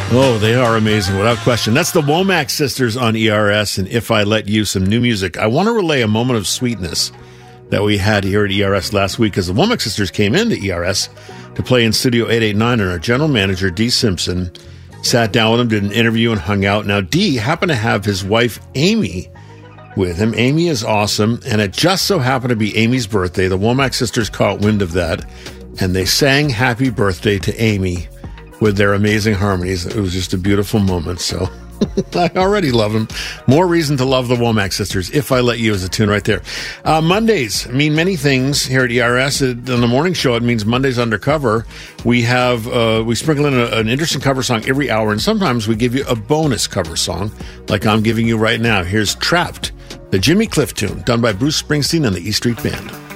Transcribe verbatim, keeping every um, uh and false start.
Oh, they are amazing, without question. That's the Womack Sisters on E R S, and If I Let You, some new music. I want to relay a moment of sweetness that we had here at E R S last week, as the Womack Sisters came into E R S to play in Studio eight eighty-nine, and our general manager, Dee Simpson, sat down with him, did an interview, and hung out. Now, Dee happened to have his wife, Amy, with him. Amy is awesome, and it just so happened to be Amy's birthday. The Womack Sisters caught wind of that, and they sang Happy Birthday to Amy with their amazing harmonies. It was just a beautiful moment, so I already love them. More reason to love the Womack Sisters. If I Let You is a tune right there. Uh, Mondays mean many things here at E R S. It, on the morning show, it means Mondays Undercover. We have, uh, we sprinkle in a, an interesting cover song every hour, and sometimes we give you a bonus cover song, like I'm giving you right now. Here's Trapped, the Jimmy Cliff tune, done by Bruce Springsteen and the E Street Band.